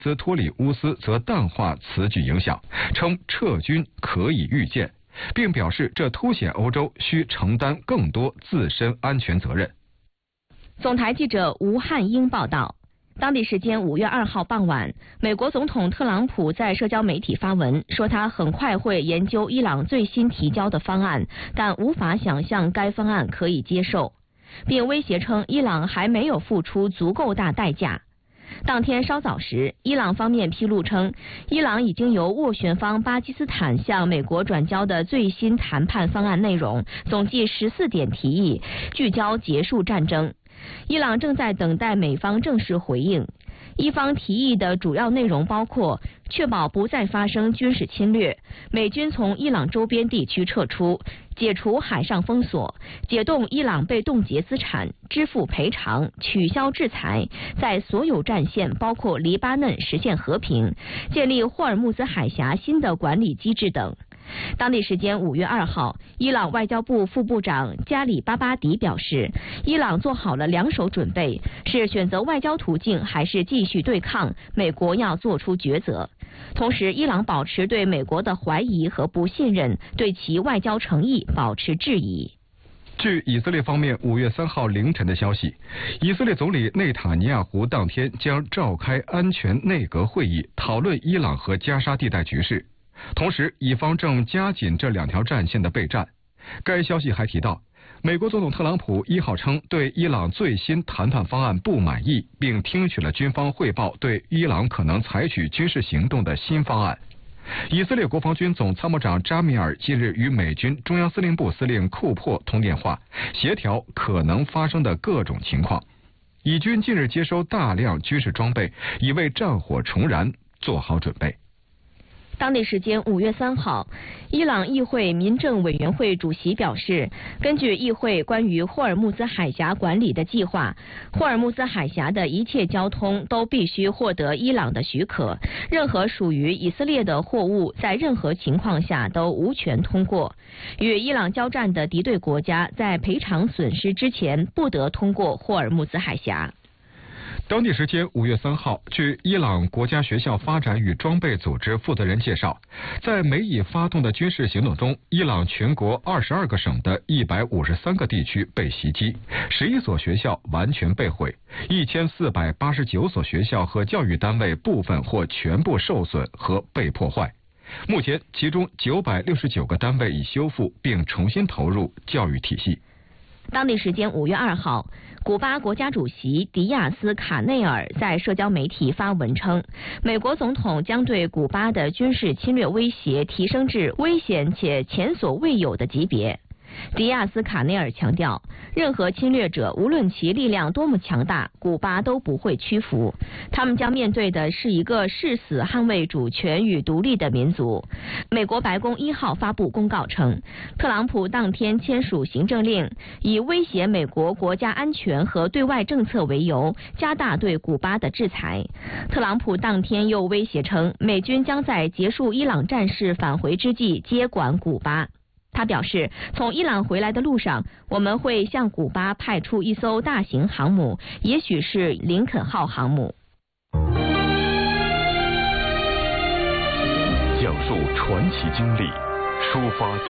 兹托里乌斯则淡化此举影响，称撤军可以预见，并表示这凸显欧洲需承担更多自身安全责任。 总台记者吴汉英报道。当地时间5月2号傍晚，美国总统特朗普在社交媒体发文说，他很快会研究伊朗最新提交的方案，但无法想象该方案可以接受，并威胁称伊朗还没有付出足够大代价。当天稍早时，伊朗方面披露称，伊朗已经由斡旋方巴基斯坦向美国转交的最新谈判方案内容，总计14点提议，聚焦结束战争。伊朗正在等待美方正式回应。伊方提议的主要内容包括确保不再发生军事侵略，美军从伊朗周边地区撤出，解除海上封锁，解冻伊朗被冻结资产，支付赔偿，取消制裁，在所有战线包括黎巴嫩实现和平，建立霍尔木兹海峡新的管理机制等。当地时间5月2号，伊朗外交部副部长加里巴巴迪表示，伊朗做好了两手准备，是选择外交途径还是继续对抗，美国要做出抉择。同时，伊朗保持对美国的怀疑和不信任，对其外交诚意保持质疑。 据以色列方面5月3号凌晨的消息，以色列总理内塔尼亚胡当天将召开安全内阁会议，讨论伊朗和加沙地带局势。同时，以方正加紧这两条战线的备战。该消息还提到，美国总统特朗普1号称对伊朗最新谈判方案不满意，并听取了军方汇报对伊朗可能采取军事行动的新方案。以色列国防军总参谋长扎米尔近日与美军中央司令部司令库珀通电话，协调可能发生的各种情况。以军近日接收大量军事装备，已为战火重燃做好准备。 当地时间5月3号，伊朗议会民政委员会主席表示，根据议会关于霍尔木兹海峡管理的计划，霍尔木兹海峡的一切交通都必须获得伊朗的许可，任何属于以色列的货物在任何情况下都无权通过。与伊朗交战的敌对国家在赔偿损失之前不得通过霍尔木兹海峡。 当地时间5月3号，据伊朗国家学校发展与装备组织负责人介绍，在美以发动的军事行动中，伊朗全国22个省的153个地区被袭击，11所学校完全被毁，1489所学校和教育单位部分或全部受损和被破坏。目前，其中969个单位已修复并重新投入教育体系。 当地时间5月2号，古巴国家主席迪亚斯卡内尔在社交媒体发文称，美国总统将对古巴的军事侵略威胁提升至危险且前所未有的级别。迪亚斯卡内尔强调，任何侵略者无论其力量多么强大，古巴都不会屈服，他们将面对的是一个誓死捍卫主权与独立的民族。美国白宫1号发布公告称，特朗普当天签署行政令，以威胁美国国家安全和对外政策为由，加大对古巴的制裁。特朗普当天又威胁称，美军将在结束伊朗战事返回之际接管古巴。他表示，从伊朗回来的路上，我们会向古巴派出一艘大型航母，也许是林肯号航母。 讲述传奇经历，抒发